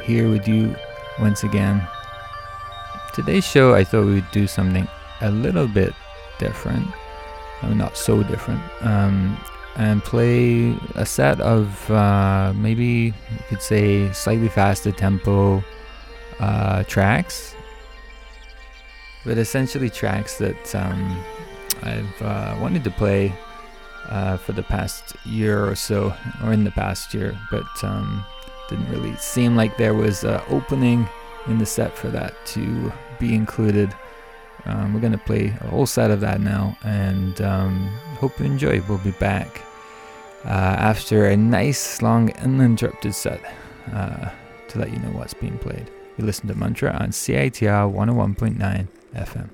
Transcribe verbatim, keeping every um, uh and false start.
here with you once again. Today's show, I thought we'd do something a little bit different, uh, not so different, um, and play a set of uh, maybe you could say slightly faster tempo uh, tracks, but essentially tracks that um, I've uh, wanted to play uh, for the past year or so, or in the past year, but um, didn't really seem like there was an opening in the set for that to be included. Um, we're going to play a whole set of that now, and um, hope you enjoy. We'll be back uh, after a nice, long, uninterrupted set uh, to let you know what's being played. You listen to Mantra on C I T R one oh one point nine F M.